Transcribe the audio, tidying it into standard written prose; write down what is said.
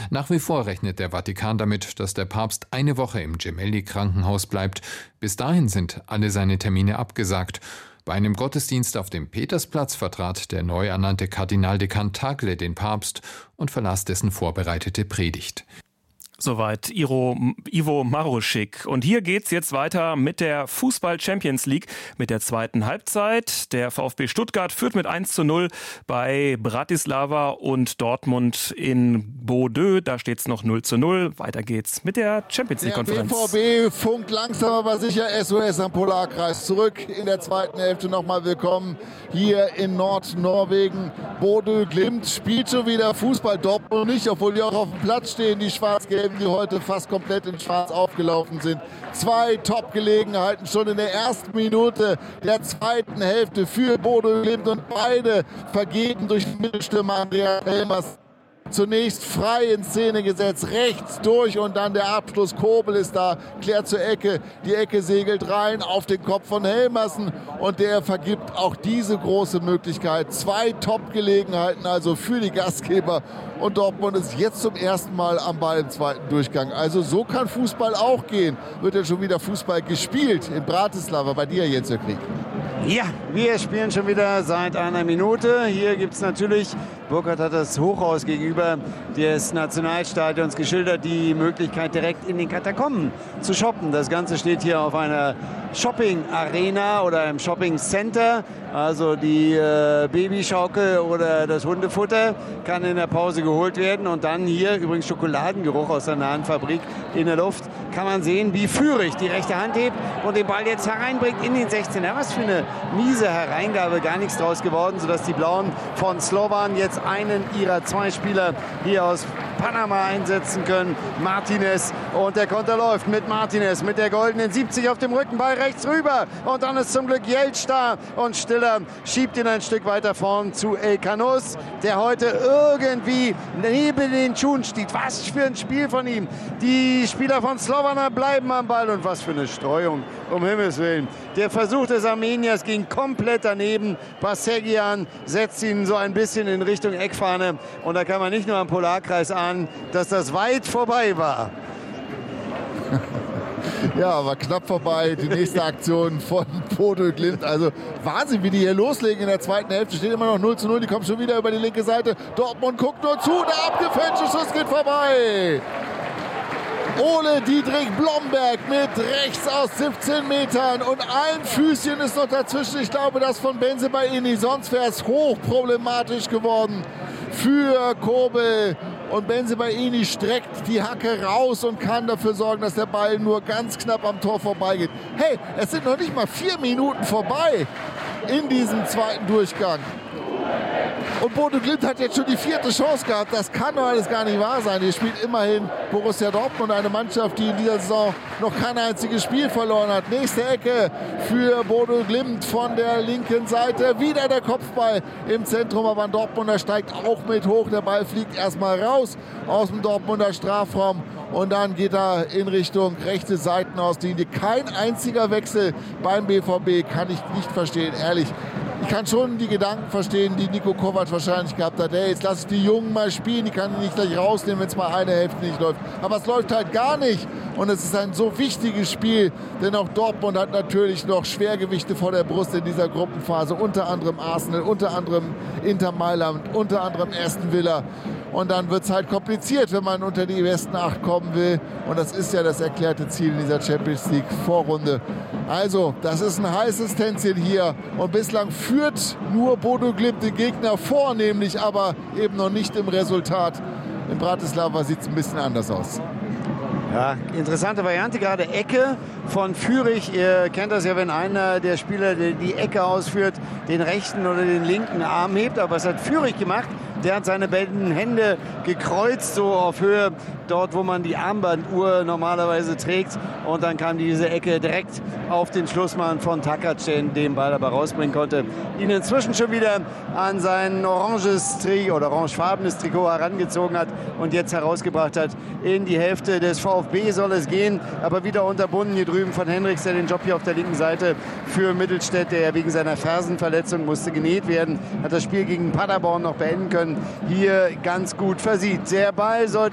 Nach wie vor rechnet der Vatikan damit, dass der Papst eine Woche im Gemelli-Krankenhaus bleibt. Bis dahin sind alle seine Termine abgesagt. Bei einem Gottesdienst auf dem Petersplatz vertrat der neu ernannte Kardinaldekan Tagle den Papst und verlas dessen vorbereitete Predigt. Soweit Ivo Marušik. Und hier geht's jetzt weiter mit der Fußball-Champions League mit der zweiten Halbzeit. Der VfB Stuttgart führt mit 1:0 bei Bratislava und Dortmund in Bordeaux. Da steht's noch 0:0. Weiter geht's mit der Champions League-Konferenz. Der BVB funkt langsam aber sicher SOS am Polarkreis zurück. In der zweiten Hälfte nochmal willkommen hier in Nordnorwegen. Bodø Glimt spielt schon wieder Fußball, Dortmund nicht, obwohl die auch auf dem Platz stehen, die Schwarz-Gelben, die heute fast komplett in Schwarz aufgelaufen sind. 2 Top-Gelegenheiten schon in der ersten Minute der zweiten Hälfte für Bodø Glimt und beide vergeben durch den Mittelstürmer Andreas Elmas. Zunächst frei in Szene gesetzt, rechts durch und dann der Abschluss. Kobel ist da, klärt zur Ecke. Die Ecke segelt rein auf den Kopf von Helmersen und der vergibt auch diese große Möglichkeit. 2 Top-Gelegenheiten also für die Gastgeber und Dortmund ist jetzt zum ersten Mal am Ball im zweiten Durchgang. Also so kann Fußball auch gehen. Wird ja schon wieder Fußball gespielt in Bratislava bei dir, Jens Krieg. Ja, wir spielen schon wieder seit einer Minute. Hier gibt es natürlich, Burkhardt hat das Hochhaus gegenüber des Nationalstadions geschildert, die Möglichkeit direkt in den Katakomben zu shoppen. Das Ganze steht hier auf einer Shopping-Arena oder einem Shopping-Center. Also die Babyschaukel oder das Hundefutter kann in der Pause geholt werden. Und dann hier übrigens Schokoladengeruch aus der nahen Fabrik in der Luft. Kann man sehen, wie Führig die rechte Hand hebt und den Ball jetzt hereinbringt in den 16er. Was für eine miese Hereingabe, gar nichts draus geworden, sodass die Blauen von Slovan jetzt einen ihrer 2 Spieler hier aus Panama einsetzen können. Martinez und der Konter läuft mit Martinez, mit der goldenen 70 auf dem Rücken, Ball rechts rüber und dann ist zum Glück Jeltsch da und Stiller schiebt ihn ein Stück weiter vorn zu El Canus, der heute irgendwie neben den Schuhen steht. Was für ein Spiel von ihm. Die Spieler von Slovan bleiben am Ball und was für eine Streuung, um Himmels Willen. Der Versuch des Armeniers ging komplett daneben. Basegian setzt ihn so ein bisschen in Richtung Eckfahne und da kann man nicht nur am Polarkreis ahnen, dass das weit vorbei war. Ja, aber knapp vorbei. Die nächste Aktion von Bodø Glimt. Also Wahnsinn, wie die hier loslegen in der zweiten Hälfte. Steht immer noch 0:0. Die kommen schon wieder über die linke Seite. Dortmund guckt nur zu. Der abgefälschte Schuss geht vorbei. Ole Dietrich Blomberg mit rechts aus 17 Metern und ein Füßchen ist noch dazwischen. Ich glaube, das von Bensebaini. Sonst wäre es hochproblematisch geworden für Kobel. Und Bensebaini streckt die Hacke raus und kann dafür sorgen, dass der Ball nur ganz knapp am Tor vorbeigeht. Hey, es sind noch nicht mal 4 Minuten vorbei in diesem zweiten Durchgang. Und Bodø Glimt hat jetzt schon die 4. Chance gehabt. Das kann doch alles gar nicht wahr sein. Hier spielt immerhin Borussia Dortmund, eine Mannschaft, die in dieser Saison noch kein einziges Spiel verloren hat. Nächste Ecke für Bodø Glimt von der linken Seite. Wieder der Kopfball im Zentrum, aber ein Dortmunder steigt auch mit hoch. Der Ball fliegt erstmal raus aus dem Dortmunder Strafraum. Und dann geht er in Richtung rechte Seitenauslinie. Kein einziger Wechsel beim BVB, kann ich nicht verstehen, ehrlich. Ich kann schon die Gedanken verstehen, die Niko Kovac wahrscheinlich gehabt hat. Hey, jetzt lass ich die Jungen mal spielen, die kann ich nicht gleich rausnehmen, wenn es mal eine Hälfte nicht läuft. Aber es läuft halt gar nicht. Und es ist ein so wichtiges Spiel, denn auch Dortmund hat natürlich noch Schwergewichte vor der Brust in dieser Gruppenphase. Unter anderem Arsenal, unter anderem Inter Mailand, unter anderem Aston Villa. Und dann wird es halt kompliziert, wenn man unter die besten 8 kommen will. Und das ist ja das erklärte Ziel in dieser Champions League Vorrunde. Also, das ist ein heißes Tänzchen hier. Und bislang führt nur Bodø Glimt den Gegner vornehmlich, aber eben noch nicht im Resultat. In Bratislava sieht es ein bisschen anders aus. Ja, interessante Variante, gerade Ecke von Führig. Ihr kennt das ja, wenn einer der Spieler die Ecke ausführt, den rechten oder den linken Arm hebt. Aber was hat Führig gemacht? Der hat seine beiden Hände gekreuzt, so auf Höhe dort, wo man die Armbanduhr normalerweise trägt. Und dann kam diese Ecke direkt auf den Schlussmann von Takac, der den Ball aber rausbringen konnte. Ihn inzwischen schon wieder an sein orangefarbenes Trikot herangezogen hat und jetzt herausgebracht hat. In die Hälfte des VfB soll es gehen, aber wieder unterbunden hier drüben von Henrichs, der den Job hier auf der linken Seite für Mittelstädt, der ja wegen seiner Fersenverletzung musste genäht werden, hat das Spiel gegen Paderborn noch beenden können. Hier ganz gut versieht. Der Ball sollte